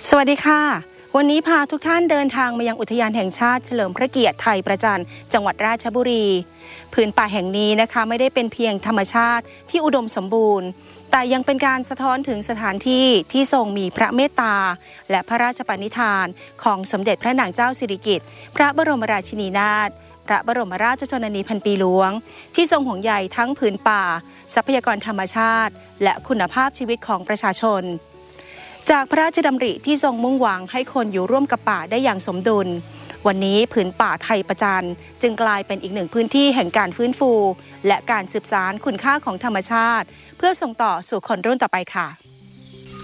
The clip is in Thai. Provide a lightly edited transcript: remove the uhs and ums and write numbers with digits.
สวัสดีค่ะวันนี้พาทุกท่านเดินทางมายังอุทยานแห่งชาติเฉลิมพระเกียรติไทยประจันจังหวัดราชบุรีผืนป่าแห่งนี้นะคะไม่ได้เป็นเพียงธรรมชาติที่อุดมสมบูรณ์แต่ยังเป็นการสะท้อนถึงสถานที่ที่ทรงมีพระเมตตาและพระราชปณิธานของสมเด็จพระนางเจ้าสิริกิติ์พระบรมราชินีนาถพระบรมราชชนนีพันปีหลวงที่ทรงห่วงใยทั้งผืนป่าทรัพยากรธรรมชาติและคุณภาพชีวิตของประชาชนจากพระราชดำริที่ทรงมุ่งหวังให้คนอยู่ร่วมกับป่าได้อย่างสมดุลวันนี้ผืนป่าไทยประจันจึงกลายเป็นอีกหนึ่งพื้นที่แห่งการฟื้นฟูและการสืบสานคุณค่าของธรรมชาติเพื่อส่งต่อสู่คนรุ่นต่อไปค่ะ